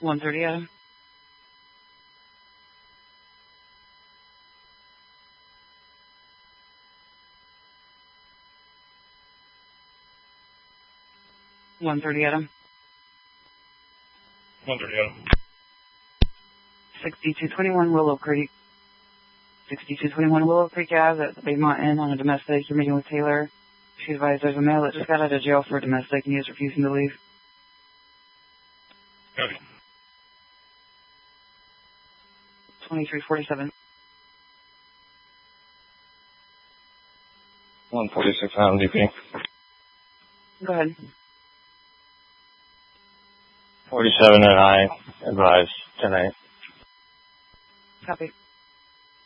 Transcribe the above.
1:30 Adam. Adam. 1:30 Adam. 6221 Willow Creek. 6221 Willow Creek Ave at the Baymont Inn on a domestic. You're meeting with Taylor. She advised there's a male that just got out of jail for a domestic and he is refusing to leave. Copy. 2347. 146 Adam DP. Go ahead. 47 and I advise tonight. Copy.